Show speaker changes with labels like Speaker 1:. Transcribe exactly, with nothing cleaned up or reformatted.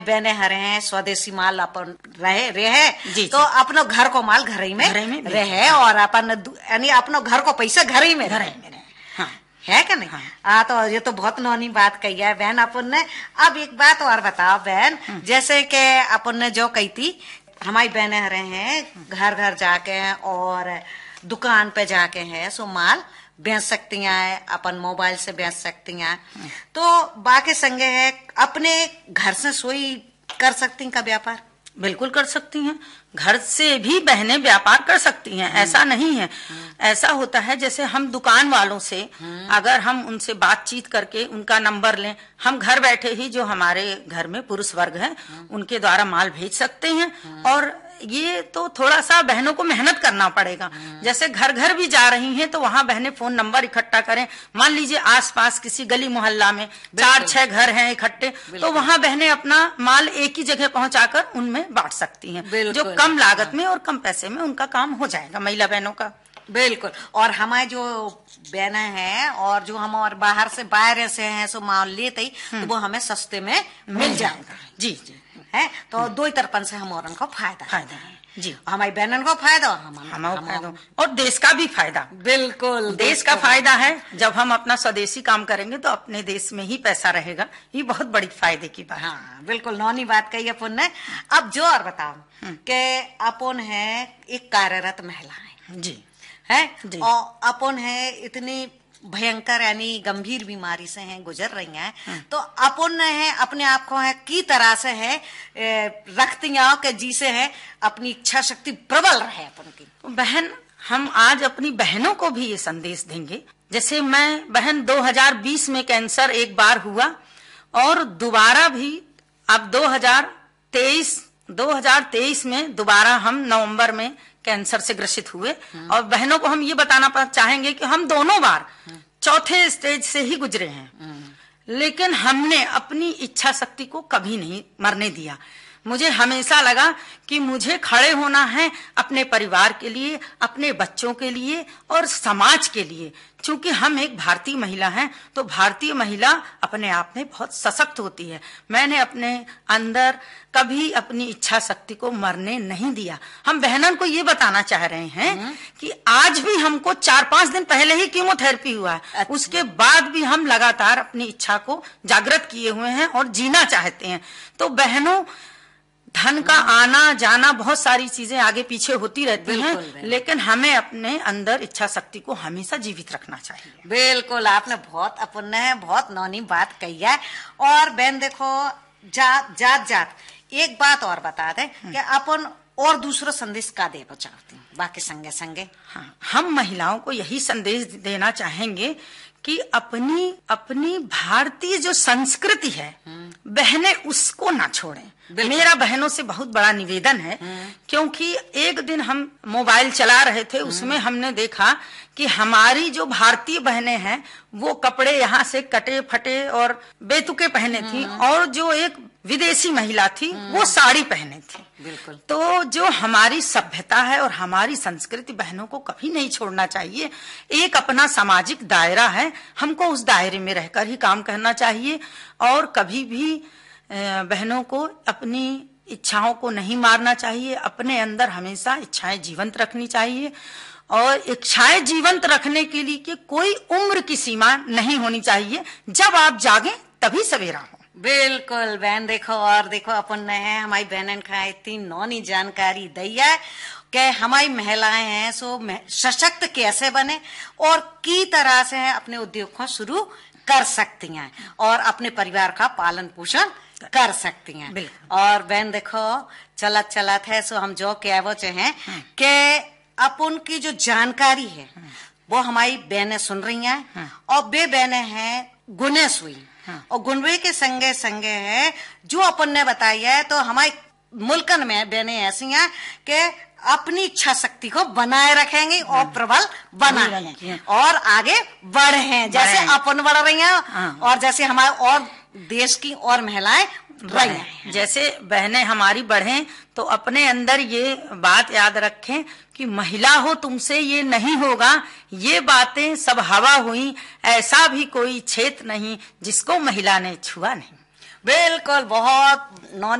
Speaker 1: बहने हरे हैं स्वदेशी माल अपन रहे रहे
Speaker 2: जी,
Speaker 1: तो अपनो घर को माल घर ही में,
Speaker 2: घर ही में
Speaker 1: रहे और अपन यानी अपनो घर को पैसा घर ही में
Speaker 2: घर
Speaker 1: रहे।
Speaker 2: ही में रहे। हाँ।
Speaker 1: है क्या नहीं?
Speaker 2: हाँ।
Speaker 1: आ, तो ये तो बहुत नौनी बात कही है बहन अपन ने। अब एक बात और बताओ बहन, जैसे कि अपन ने जो कही थी हमारी बहने हरे हैं घर घर जाके और दुकान पे जाके है सो माल बेच सकती हैं, अपन मोबाइल से बेच सकती हैं, तो बाकी संगे है अपने घर से सोई कर सकती का व्यापार।
Speaker 2: बिल्कुल कर सकती हैं, घर से भी बहनें व्यापार कर सकती हैं, ऐसा नहीं है। ऐसा होता है जैसे हम दुकान वालों से अगर हम उनसे बातचीत करके उनका नंबर लें, हम घर बैठे ही जो हमारे घर में पुरुष वर्ग है उनके द्वारा माल भेज सकते हैं। और ये तो थोड़ा सा बहनों को मेहनत करना पड़ेगा, जैसे घर घर भी जा रही हैं तो वहां बहनें फोन नंबर इकट्ठा करें। मान लीजिए आसपास किसी गली मोहल्ला में चार छह घर हैं इकट्ठे, तो वहां बहनें अपना माल एक ही जगह पहुंचाकर उनमें बांट सकती हैं, जो कम लागत में और कम पैसे में उनका काम हो जाएगा महिला बहनों का।
Speaker 1: बिल्कुल। और हमारे जो बहने हैं और जो हम और बाहर से बाहर से हैं सो माल लेते ही तो वो हमें सस्ते में मिल जाएगा।
Speaker 2: जी जी
Speaker 1: है तो दो ही तरफन से हम और उनको फायदा
Speaker 2: फायदा है जी,
Speaker 1: हमारी बहनों को फायदा और हम
Speaker 2: हमारा फायदा और देश का भी फायदा।
Speaker 1: बिल्कुल
Speaker 2: देश का फायदा है, जब हम अपना स्वदेशी काम करेंगे तो अपने देश में ही पैसा रहेगा, ये बहुत बड़ी फायदे की बात।
Speaker 1: हाँ बिल्कुल नौनी बात कही अपन ने। अब जो और बताओ कि अपन है एक कार्यरत महिला है
Speaker 2: जी
Speaker 1: है
Speaker 2: जी।
Speaker 1: और अपन है इतनी भयंकर यानी गंभीर बीमारी से हैं गुजर रही हैं, तो अपन है अपने आप को है की तरह से है रखती हैं कि जी से है अपनी इच्छा शक्ति प्रबल रहे अपन की।
Speaker 2: बहन हम आज अपनी बहनों को भी ये संदेश देंगे, जैसे मैं बहन दो हज़ार बीस में कैंसर एक बार हुआ और दोबारा भी अब दो हज़ार तेईस में दोबारा हम नवंबर में कैंसर से ग्रसित हुए। और बहनों को हम ये बताना चाहेंगे कि हम दोनों बार चौथे स्टेज से ही गुजरे हैं, लेकिन हमने अपनी इच्छा शक्ति को कभी नहीं मरने दिया। मुझे हमेशा लगा कि मुझे खड़े होना है अपने परिवार के लिए, अपने बच्चों के लिए और समाज के लिए। चूंकि हम एक भारतीय महिला हैं तो भारतीय महिला अपने आप में बहुत सशक्त होती है। मैंने अपने अंदर कभी अपनी इच्छा शक्ति को मरने नहीं दिया। हम बहनों को ये बताना चाह रहे हैं कि आज भी हमको चार पांच दिन पहले ही कीमोथेरेपी हुआ है, अच्छा। उसके बाद भी हम लगातार अपनी इच्छा को जागृत किए हुए हैं और जीना चाहते हैं। तो बहनों, धन का आना जाना बहुत सारी चीजें आगे पीछे होती रहती हैं, लेकिन हमें अपने अंदर इच्छा शक्ति को हमेशा जीवित रखना चाहिए।
Speaker 1: बिल्कुल आपने बहुत अपन है बहुत नौनी बात कही है। और बहन देखो जात जात जात एक बात और बता दे कि अपन और दूसरा संदेश का दे चाहती हूँ बाकी संगे संगे।
Speaker 2: हाँ, हम महिलाओं को यही संदेश देना चाहेंगे कि अपनी अपनी भारतीय जो संस्कृति है बहनें उसको ना छोड़ें। मेरा बहनों से बहुत बड़ा निवेदन है, क्योंकि एक दिन हम मोबाइल चला रहे थे, उसमें हमने देखा कि हमारी जो भारतीय बहनें हैं वो कपड़े यहाँ से कटे फटे और बेतुके पहने थी, और जो एक विदेशी महिला थी वो साड़ी पहने थी।
Speaker 1: बिल्कुल।
Speaker 2: तो जो हमारी सभ्यता है और हमारी संस्कृति बहनों को कभी नहीं छोड़ना चाहिए। एक अपना सामाजिक दायरा है, हमको उस दायरे में रहकर ही काम करना चाहिए और कभी भी बहनों को अपनी इच्छाओं को नहीं मारना चाहिए। अपने अंदर हमेशा इच्छाएं जीवंत रखनी चाहिए, और इच्छाएं जीवंत रखने के लिए कि कोई उम्र की सीमा नहीं होनी चाहिए। जब आप जागें तभी सवेरा हो।
Speaker 1: बिल्कुल बहन देखो और देखो अपन ने है हमारी बहनन का इतनी नौनी जानकारी दी है कि हमारी महिलाएं हैं सो सशक्त कैसे बने और की तरह से है अपने उद्योग को शुरू कर सकती हैं और अपने परिवार का पालन पोषण कर सकती हैं। और बहन देखो चलत चलत है सो हम जो कह वो चाहें कि अपन की जो जानकारी है वो हमारी बहनें सुन रही हैं और बे बहनें हैं गुने सुई और गुनवे के संगे संगे है जो अपन ने बताई है। तो हमारे मुल्कन में बहनें ऐसी हैं कि अपनी इच्छा शक्ति को बनाए रखेंगी और प्रबल बनाएंगे और आगे बढ़े हैं, जैसे अपन बढ़ रही हैं और जैसे हमारे और देश की और महिलाएं रही हैं।
Speaker 2: जैसे बहनें हमारी बढ़ें तो अपने अंदर ये बात याद रखें कि महिला हो तुमसे ये नहीं होगा, ये बातें सब हवा हुई, ऐसा भी कोई क्षेत्र नहीं जिसको महिला ने छुआ नहीं।
Speaker 1: बिल्कुल, बहुत नॉन